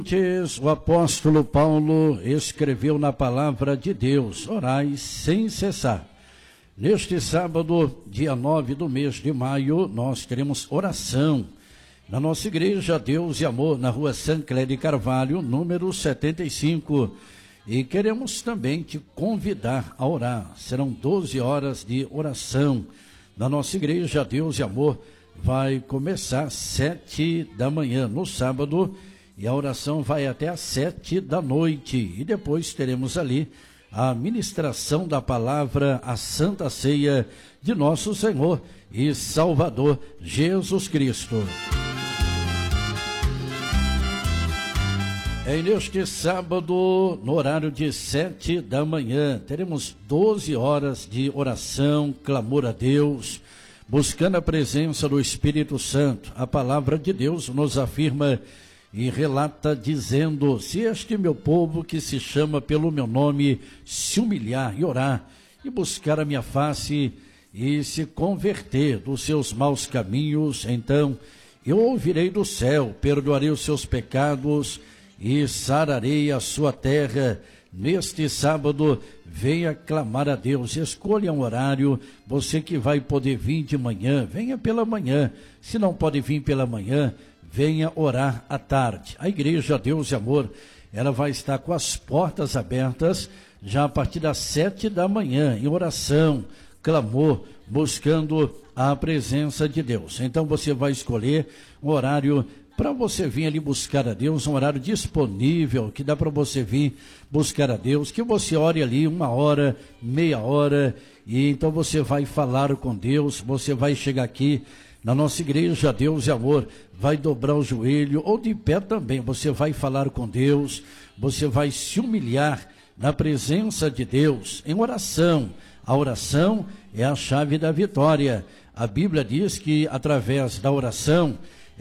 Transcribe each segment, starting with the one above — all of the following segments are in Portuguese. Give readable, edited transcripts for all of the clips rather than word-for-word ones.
O apóstolo Paulo escreveu na palavra de Deus: orai sem cessar. Neste sábado, dia 9 do mês de maio, nós teremos oração na nossa igreja Deus e Amor, na rua Sancler de Carvalho, número 75. E queremos também te convidar a orar. Serão 12 horas de oração na nossa igreja Deus e Amor. Vai começar às 7 da manhã no sábado e a oração vai até às 7 da noite. E depois teremos ali a ministração da palavra, a Santa Ceia de nosso Senhor e Salvador Jesus Cristo. E neste sábado, no horário de 7 da manhã, teremos 12 horas de oração, clamor a Deus, buscando a presença do Espírito Santo. A palavra de Deus nos afirma e relata dizendo: se este meu povo que se chama pelo meu nome se humilhar e orar e buscar a minha face e se converter dos seus maus caminhos, então eu ouvirei do céu, perdoarei os seus pecados e sararei a sua terra. Neste sábado, venha clamar a Deus, escolha um horário. Você que vai poder vir de manhã, venha pela manhã. Se não pode vir pela manhã, venha orar à tarde. A igreja Deus e Amor, ela vai estar com as portas abertas já a partir das 7 da manhã, em oração, clamor, buscando a presença de Deus. Então você vai escolher um horário para você vir ali buscar a Deus, um horário disponível, que dá para você vir buscar a Deus, que você ore ali 1 hora, meia hora, e então você vai falar com Deus, você vai chegar aqui na nossa igreja Deus e Amor, vai dobrar o joelho, ou de pé também, você vai falar com Deus, você vai se humilhar na presença de Deus, em oração. A oração é a chave da vitória. A Bíblia diz que através da oração,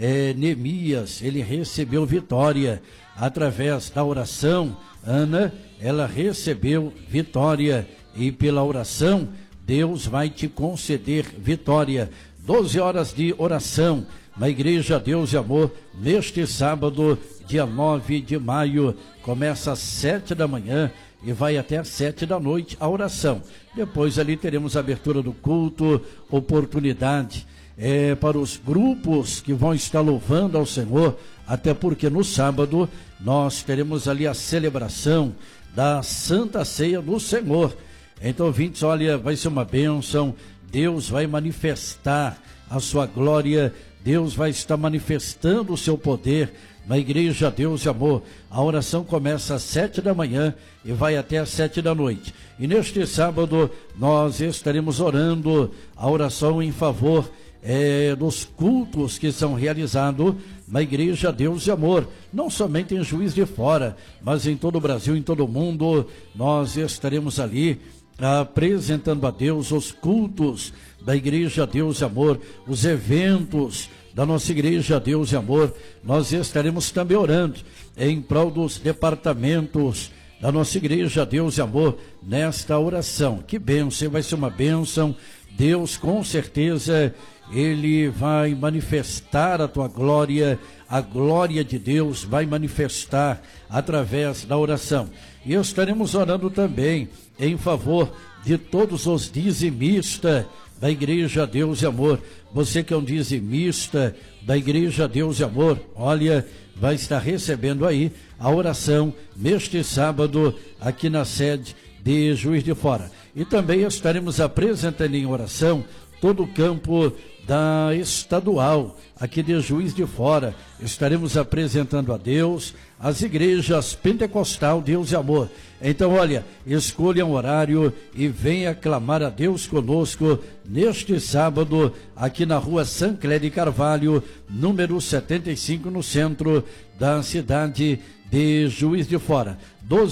Neemias, ele recebeu vitória. Através da oração, Ana, ela recebeu vitória. E pela oração, Deus vai te conceder vitória. 12 horas de oração na igreja Deus e Amor, neste sábado, dia 9 de maio. Começa às 7 da manhã e vai até às 7 da noite a oração. Depois ali teremos a abertura do culto, oportunidade para os grupos que vão estar louvando ao Senhor, até porque no sábado nós teremos ali a celebração da Santa Ceia do Senhor. Então, ouvintes, olha, vai ser uma bênção. Deus vai manifestar a sua glória, Deus vai estar manifestando o seu poder na igreja Deus e Amor. A oração começa às 7 da manhã e vai até às 7 da noite. E neste sábado nós estaremos orando a oração em favor dos cultos que são realizados na igreja Deus e Amor, não somente em Juiz de Fora, mas em todo o Brasil, em todo o mundo. Nós estaremos ali apresentando a Deus os cultos da igreja Deus e Amor, os eventos da nossa igreja Deus e Amor. Nós estaremos também orando em prol dos departamentos da nossa igreja Deus e Amor nesta oração. Que bênção, vai ser uma bênção. Deus com certeza Ele vai manifestar a tua glória, a glória de Deus vai manifestar através da oração. E estaremos orando também em favor de todos os dizimistas da igreja Deus e Amor. Você que é um dizimista da igreja Deus e Amor, olha, vai estar recebendo aí a oração neste sábado aqui na sede de Juiz de Fora. E também estaremos apresentando em oração todo o campo da estadual aqui de Juiz de Fora. Estaremos apresentando a Deus as igrejas pentecostal Deus e Amor. Então, olha, escolha um horário e venha clamar a Deus conosco neste sábado aqui na rua Sancler de Carvalho, número 75, no centro da cidade de Juiz de Fora. 12